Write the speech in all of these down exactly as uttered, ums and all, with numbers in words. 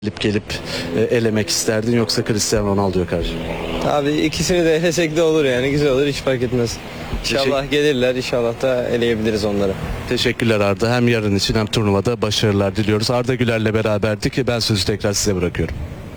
Gelip gelip e, elemek isterdin yoksa Cristiano Ronaldo'ya karşı? Abi ikisini de elesek de olur yani, güzel olur, hiç fark etmez. İnşallah Teşekkür- gelirler, inşallah da eleyebiliriz onları. Teşekkürler Arda. Hem yarın için hem turnuvada başarılar diliyoruz. Arda Güler'le beraberdik. Ben sözü tekrar size bırakıyorum.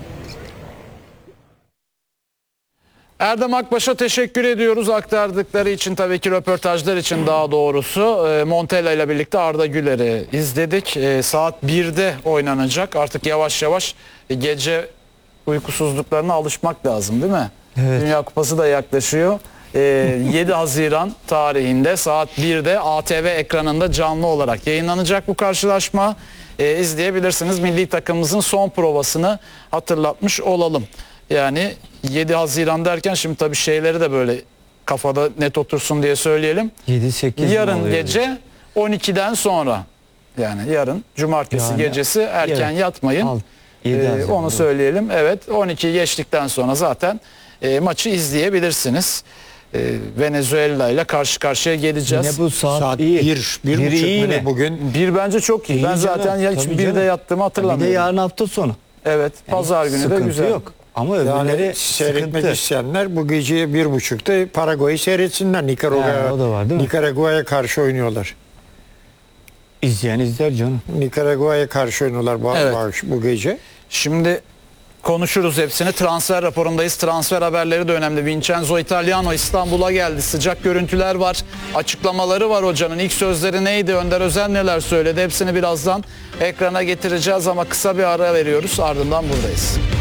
Erdem Akbaş'a teşekkür ediyoruz aktardıkları için, tabii ki röportajlar için daha doğrusu. E, Montella ile birlikte Arda Güler'i izledik. E, saat birde oynanacak. Artık yavaş yavaş e, gece uykusuzluklarına alışmak lazım, değil mi? Evet. Dünya Kupası da yaklaşıyor. E, yedi Haziran tarihinde saat birde A T V ekranında canlı olarak yayınlanacak bu karşılaşma. E, izleyebilirsiniz. Milli takımımızın son provasını hatırlatmış olalım. Yani yedi Haziran derken şimdi tabii şeyleri de böyle kafada net otursun diye söyleyelim. yedi sekiz Yarın gece on ikiden sonra, yani yarın cumartesi Yani gecesi erken yarın. yatmayın. Alt- yedi Ee, Haziran, onu doğru. söyleyelim. Evet, on iki geçtikten sonra zaten e, maçı izleyebilirsiniz. E, Venezuela ile karşı karşıya geleceğiz. Yine bu saat, Saat iyi. bir, bir Biri buçuk iyi mu ne yine. bugün? Bir bence çok iyi. İyi Ben canım, zaten ya hiç tabii birde canım. yattığımı Bir de hatırlamıyorum. yarın hafta sonu. Evet, pazar günü de Sıkıntı güzel. yok. Ama öbürleri Yani seyretmek sıkıntı. isteyenler bu gece bir buçukta Paraguay'ı seyretsinler. Nikaragua, Ha, o da var, değil mi? Nikaragua'ya karşı oynuyorlar. İzleyen izler canım. Nikaragua'ya karşı oynuyorlar bu, Evet. bu, bu gece. Şimdi konuşuruz hepsini. Transfer raporundayız. Transfer haberleri de önemli. Vincenzo Italiano İstanbul'a geldi. Sıcak görüntüler var. Açıklamaları var hocanın. İlk sözleri neydi? Önder Özen neler söyledi? Hepsini birazdan ekrana getireceğiz ama kısa bir ara veriyoruz. Ardından buradayız.